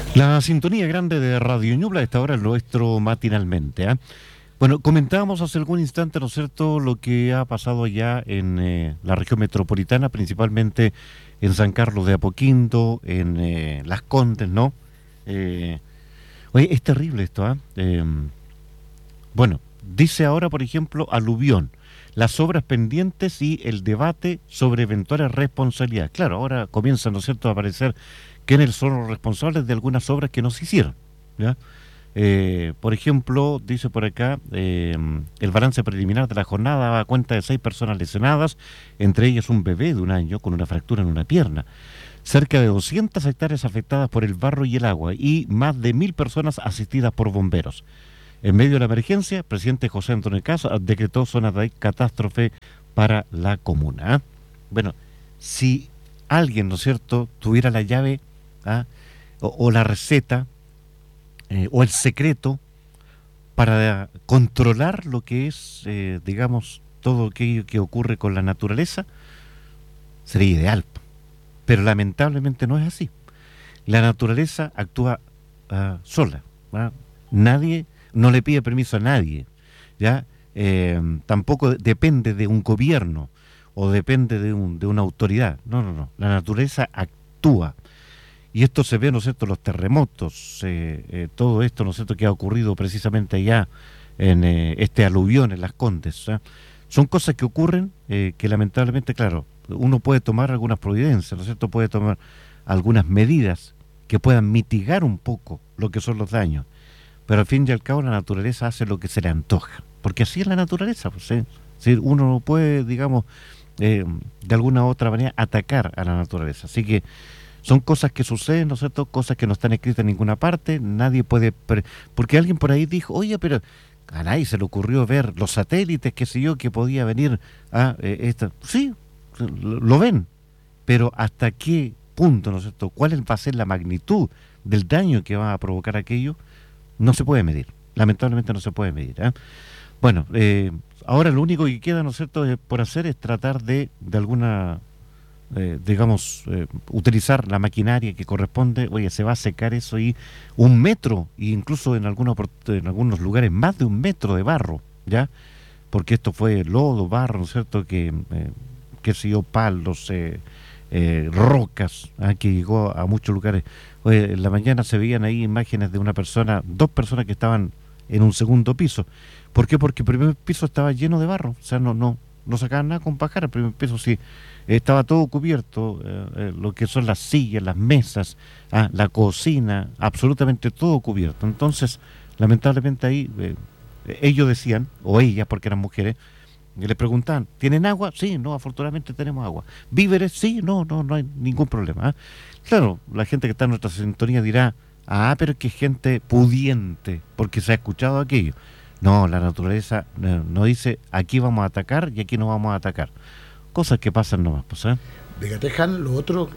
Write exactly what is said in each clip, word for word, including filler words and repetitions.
La sintonía grande de Radio Ñubla a esta hora es nuestro matinalmente. ¿eh? Bueno, comentábamos hace algún instante, ¿no es cierto?, lo que ha pasado allá en eh, la región metropolitana, principalmente en San Carlos de Apoquindo, en eh, Las Condes, ¿no? Eh, oye, es terrible esto, ¿ah? ¿eh? Eh, bueno, dice ahora, por ejemplo, aluvión, las obras pendientes y el debate sobre eventuales responsabilidades. Claro, ahora comienzan, ¿no es cierto?, a aparecer quiénes son los responsables de algunas obras que no se hicieron, ¿ya? Eh, por ejemplo, dice por acá, eh, el balance preliminar de la jornada daba cuenta de seis personas lesionadas, entre ellas un bebé de un año con una fractura en una pierna, cerca de doscientas hectáreas afectadas por el barro y el agua y más de mil personas asistidas por bomberos. En medio de la emergencia, el presidente José Antonio Caz decretó zona de catástrofe para la comuna. ¿eh? Bueno, si alguien, ¿no es cierto?, tuviera la llave ¿ah? o, o la receta eh, o el secreto para controlar lo que es, eh, digamos, todo aquello que ocurre con la naturaleza, sería ideal. Pero lamentablemente no es así. La naturaleza actúa uh, sola. ¿ah? Nadie, no le pide permiso a nadie. ¿ya? Eh, tampoco depende de un gobierno o depende de, un, de una autoridad. No, no, no. La naturaleza actúa. Y esto se ve, ¿no es cierto?, los terremotos, eh, eh, todo esto, ¿no es cierto?, que ha ocurrido precisamente allá en eh, este aluvión en Las Condes. ¿eh? Son cosas que ocurren eh, que lamentablemente, claro, uno puede tomar algunas providencias, ¿no es cierto?, puede tomar algunas medidas que puedan mitigar un poco lo que son los daños. Pero al fin y al cabo la naturaleza hace lo que se le antoja, porque así es la naturaleza. Pues, ¿eh? Es decir, uno no puede, digamos, eh, de alguna u otra manera atacar a la naturaleza. Así que son cosas que suceden, ¿no es cierto?, cosas que no están escritas en ninguna parte, nadie puede... Pre- porque alguien por ahí dijo, oye, pero caray, se le ocurrió ver los satélites, qué sé yo, que podía venir a... Eh, esta. Sí, lo, lo ven, pero ¿hasta qué punto, ¿no es cierto?, cuál va a ser la magnitud del daño que va a provocar aquello? No se puede medir, lamentablemente no se puede medir. ¿eh? Bueno, eh, ahora lo único que queda, ¿no es cierto?, por hacer es tratar de, de alguna... Eh, digamos, eh, utilizar la maquinaria que corresponde. Oye, se va a secar eso y un metro, e incluso en algunos, en algunos lugares más de un metro de barro, ¿ya? Porque esto fue lodo, barro, ¿no es cierto?, que, eh, qué sé yo, palos, eh, eh, rocas, ¿ah? que llegó a muchos lugares. Oye, en la mañana se veían ahí imágenes de una persona, dos personas que estaban en un segundo piso. ¿Por qué? Porque el primer piso estaba lleno de barro, o sea, no, no, no sacaban nada con pajar. El primer piso sí estaba todo cubierto, eh, eh, lo que son las sillas, las mesas, ah, la cocina, absolutamente todo cubierto. Entonces, lamentablemente ahí, eh, ellos decían, o ellas, porque eran mujeres, que les preguntaban, ¿tienen agua? Sí, no, afortunadamente tenemos agua. ¿Víveres? Sí, no, no, no hay ningún problema. ¿eh? Claro, la gente que está en nuestra sintonía dirá, ah, pero es que es gente pudiente, porque se ha escuchado aquello. No, la naturaleza no, no dice, aquí vamos a atacar y aquí no vamos a atacar. Cosas que pasan nomás, pues, ¿eh? Fíjate, Han, lo otro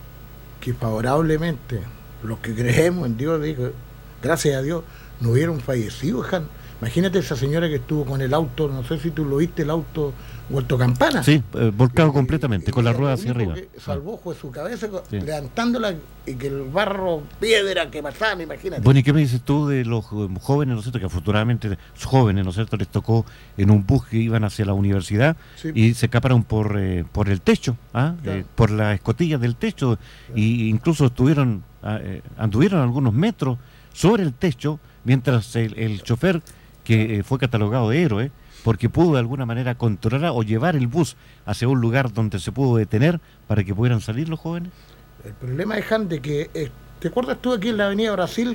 que favorablemente, los que creemos en Dios, digo, gracias a Dios, no hubieron fallecido, Han. Imagínate esa señora que estuvo con el auto, no sé si tú lo viste, el auto vuelto campana. Sí, eh, volcado y, completamente, y, con la rueda hacia arriba. Que salvó fue su cabeza, sí. levantándola, y que el barro, piedra que pasaba, imagínate. Bueno, ¿y qué me dices tú de los jóvenes, ¿no es cierto?, que afortunadamente, jóvenes, ¿no es cierto?, les tocó en un bus que iban hacia la universidad, sí. y se escaparon por eh, por el techo, ¿ah? claro. eh, por las escotillas del techo, claro. y incluso estuvieron, eh, anduvieron algunos metros sobre el techo, mientras el, el chofer, que eh, fue catalogado de héroe, porque pudo de alguna manera controlar o llevar el bus hacia un lugar donde se pudo detener para que pudieran salir los jóvenes. El problema es, Han, de que, eh, ¿te acuerdas tú aquí en la avenida Brasil,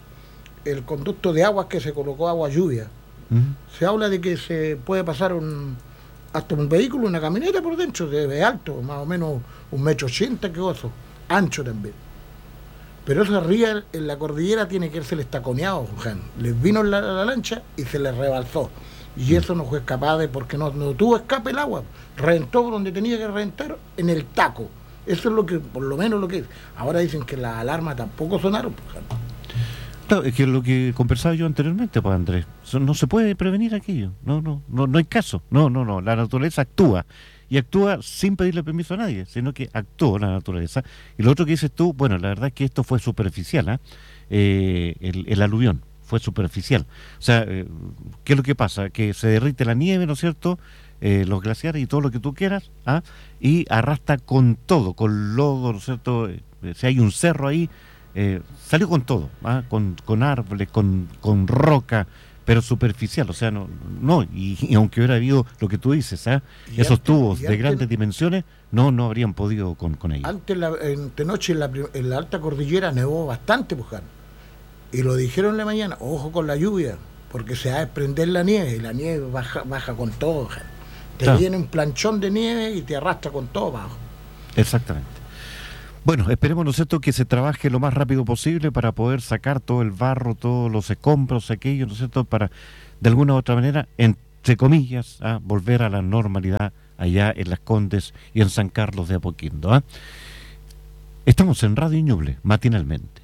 el conducto de aguas que se colocó agua lluvia? Uh-huh. Se habla de que se puede pasar un hasta un vehículo, una camioneta por dentro, de alto, más o menos un metro ochenta, que oso, ancho también. Pero esa ría en la cordillera tiene que ser el estaconeado, Han. Les vino la, la lancha y se les rebalsó. Y eso no fue capaz de, porque no, no tuvo escape el agua. Reventó donde tenía que reventar, en el taco. Eso es lo que, por lo menos lo que es. Ahora dicen que las alarmas tampoco sonaron, pues, Han. Claro, es que lo que conversaba yo anteriormente, pues, Andrés, no se puede prevenir aquello. No, no, no, no hay caso. No, no, no. La naturaleza actúa. y actúa sin pedirle permiso a nadie, sino que actuó la naturaleza. Y lo otro que dices tú, bueno, la verdad es que esto fue superficial, ¿eh? Eh, el, el aluvión fue superficial. O sea, eh, ¿qué es lo que pasa? Que se derrite la nieve, ¿no es cierto?, eh, los glaciares y todo lo que tú quieras, ¿ah? Y arrastra con todo, con lodo, ¿no es cierto?, eh, si hay un cerro ahí, eh, salió con todo, ¿ah? con, con árboles, con, con roca, pero superficial, o sea, no, no y, y aunque hubiera habido lo que tú dices, ¿eh? esos antes, tubos de antes, grandes dimensiones, no, no habrían podido con, con ellos. Antes, la, en, de noche, en la, en la alta cordillera nevó bastante, Puján. Y lo dijeron en la mañana, ojo con la lluvia, porque se va a desprender la nieve, y la nieve baja, baja con todo, Puján. Te claro. viene un planchón de nieve y te arrastra con todo abajo. Exactamente. Bueno, esperemos, ¿no es cierto?, que se trabaje lo más rápido posible para poder sacar todo el barro, todos los escombros, aquello, ¿no es cierto?, para, de alguna u otra manera, entre comillas, a volver a la normalidad allá en Las Condes y en San Carlos de Apoquindo. ¿eh? Estamos en Radio Ñuble, matinalmente.